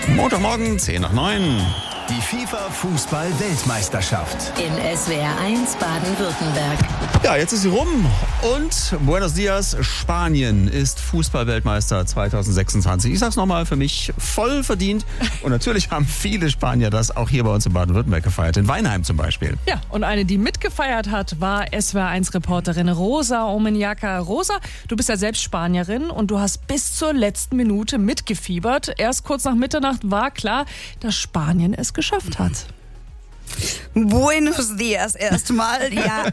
Montagmorgen, 10 nach 9. Die FIFA-Fußball-Weltmeisterschaft. In SWR 1 Baden-Württemberg. Ja, jetzt ist sie rum. Und Buenos Dias, Spanien ist Fußball-Weltmeister 2026. Ich sag's nochmal, für mich voll verdient. Und natürlich haben viele Spanier das auch hier bei uns in Baden-Württemberg gefeiert. In Weinheim zum Beispiel. Ja, und eine, die mitgefeiert hat, war SWR1-Reporterin Rosa Omenjaka. Rosa, du bist ja selbst Spanierin und du hast bis zur letzten Minute mitgefiebert. Erst kurz nach Mitternacht war klar, dass Spanien es geschafft hat. Buenos Dias erstmal, ja.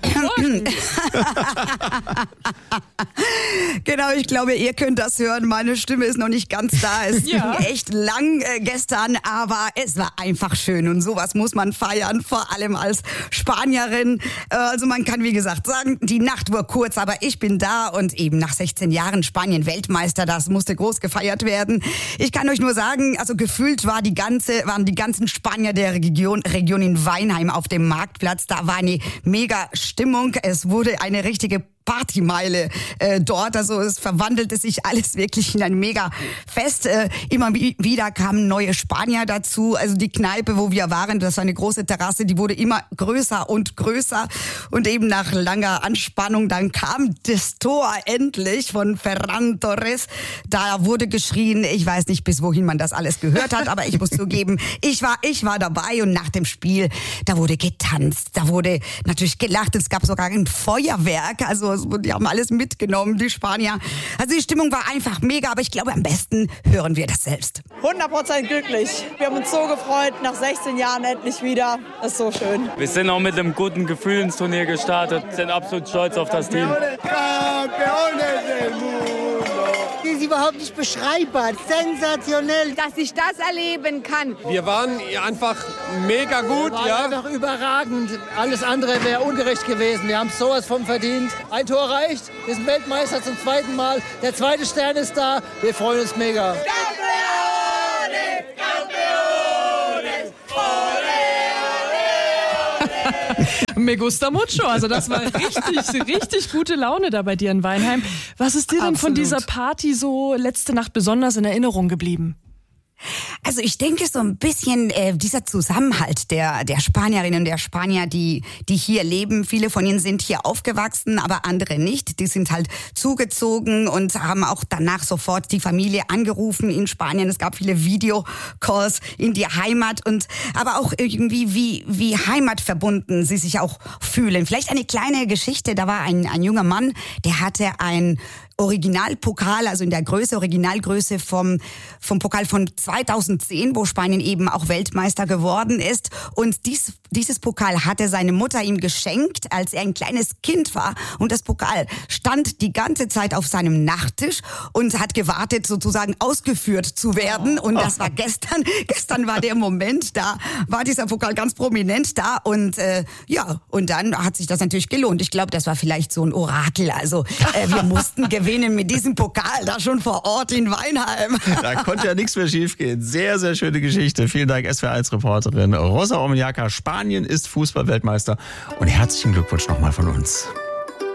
Genau, ich glaube, ihr könnt das hören. Meine Stimme ist noch nicht ganz da. Es ging echt lang gestern, aber es war einfach schön. Und sowas muss man feiern, vor allem als Spanierin. Also man kann, wie gesagt, sagen, die Nacht war kurz, aber ich bin da und eben nach 16 Jahren Spanien Weltmeister, das musste groß gefeiert werden. Ich kann euch nur sagen, also gefühlt waren die ganzen Spanier der Region in Weinheim auf dem Marktplatz. Da war eine mega Stimmung. Es wurde eine richtige Partymeile dort. Also es verwandelte sich alles wirklich in ein mega Fest. Immer wieder kamen neue Spanier dazu. Also die Kneipe, wo wir waren, das war eine große Terrasse, die wurde immer größer und größer. Und eben nach langer Anspannung, dann kam das Tor endlich von Ferran Torres. Da wurde geschrien, ich weiß nicht, bis wohin man das alles gehört hat, aber ich muss zugeben, ich war dabei und nach dem Spiel, da wurde getanzt, da wurde natürlich gelacht, es gab sogar ein Feuerwerk, also die haben alles mitgenommen, die Spanier. Also die Stimmung war einfach mega, aber ich glaube, am besten hören wir das selbst. 100% glücklich. Wir haben uns so gefreut, nach 16 Jahren endlich wieder. Das ist so schön. Wir sind auch mit einem guten Gefühl ins Turnier gestartet, sind absolut stolz auf das Team. Das ist überhaupt nicht beschreibbar. Sensationell. Dass ich das erleben kann. Wir waren einfach mega gut. Einfach überragend. Alles andere wäre ungerecht gewesen. Wir haben sowas von verdient. Ein Tor reicht. Wir sind Weltmeister zum zweiten Mal. Der zweite Stern ist da. Wir freuen uns mega. Me gusta mucho. Also das war richtig gute Laune da bei dir in Weinheim. Was ist dir denn von dieser Party so letzte Nacht besonders in Erinnerung geblieben? Also ich denke so ein bisschen dieser Zusammenhalt der Spanierinnen und der Spanier, die hier leben. Viele von ihnen sind hier aufgewachsen, aber andere nicht. Die sind halt zugezogen und haben auch danach sofort die Familie angerufen in Spanien. Es gab viele Videocalls in die Heimat und aber auch irgendwie wie heimatverbunden sie sich auch fühlen. Vielleicht eine kleine Geschichte. Da war ein junger Mann, der hatte ein Originalpokal, also in der Originalgröße vom Pokal von 2010, wo Spanien eben auch Weltmeister geworden ist. Und dieses Pokal hatte seine Mutter ihm geschenkt, als er ein kleines Kind war. Und das Pokal stand die ganze Zeit auf seinem Nachttisch und hat gewartet, sozusagen ausgeführt zu werden. Und das war gestern. Gestern war der Moment, da war dieser Pokal ganz prominent da. Und und dann hat sich das natürlich gelohnt. Ich glaube, das war vielleicht so ein Orakel. Also wir mussten gewinnen mit diesem Pokal da schon vor Ort in Weinheim. Da konnte ja nichts mehr schiefgehen. Sehr, sehr schöne Geschichte. Vielen Dank, SWR1-Reporterin Rosa Omenjaka. Spanien ist Fußball-Weltmeister. Und herzlichen Glückwunsch nochmal von uns.